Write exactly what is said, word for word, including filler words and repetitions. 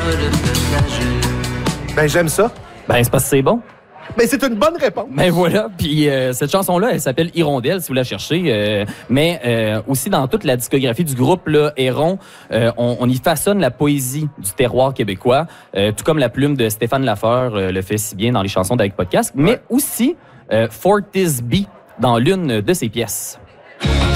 Ben, j'aime ça. Ben, c'est parce que c'est bon. Ben, c'est une bonne réponse. Ben voilà, puis euh, cette chanson-là, elle s'appelle Hirondelle, si vous la cherchez. Euh, mais euh, aussi dans toute la discographie du groupe là, Héron, euh, on, on y façonne la poésie du terroir québécois, euh, tout comme la plume de Stéphane Lafleur euh, le fait si bien dans les chansons d'Avec Podcast, mais ouais. aussi euh, Fortis B dans l'une de ses pièces.